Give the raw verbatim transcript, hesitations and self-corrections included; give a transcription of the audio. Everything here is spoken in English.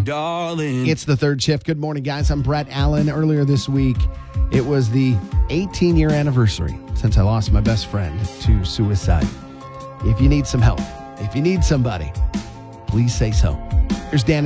darling. It's the third shift. Good morning, guys. I'm Brett Allen. Earlier this week, it was the eighteen-year anniversary since I lost my best friend to suicide. If you need some help, if you need somebody, please say so. Here's Dan.